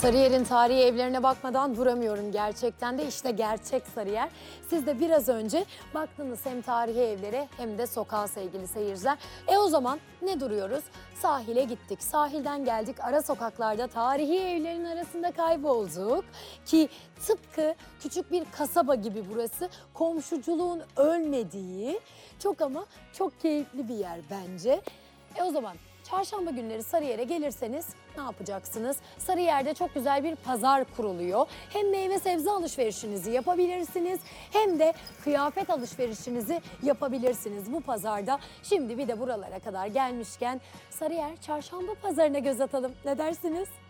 Sarıyer'in tarihi evlerine bakmadan duramıyorum gerçekten de. İşte gerçek Sarıyer. Siz de biraz önce baktınız hem tarihi evlere hem de sokağa sevgili seyirciler. O zaman ne duruyoruz? Sahile gittik. Sahilden geldik. Ara sokaklarda tarihi evlerin arasında kaybolduk. Ki tıpkı küçük bir kasaba gibi burası. Komşuculuğun ölmediği çok ama çok keyifli bir yer bence. O zaman çarşamba günleri Sarıyer'e gelirseniz ne yapacaksınız? Sarıyer'de çok güzel bir pazar kuruluyor. Hem meyve sebze alışverişinizi yapabilirsiniz hem de kıyafet alışverişinizi yapabilirsiniz bu pazarda. Şimdi bir de buralara kadar gelmişken Sarıyer Çarşamba Pazarı'na göz atalım. Ne dersiniz?